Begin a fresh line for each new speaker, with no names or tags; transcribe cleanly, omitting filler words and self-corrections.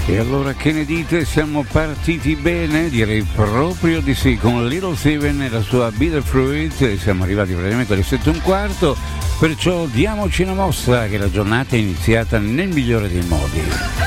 E allora che ne dite? Siamo partiti bene? Direi proprio di sì, con Little Steven e la sua Bitter Fruit. Siamo arrivati praticamente alle 7:15, perciò diamoci una mossa che la giornata è iniziata nel migliore dei modi.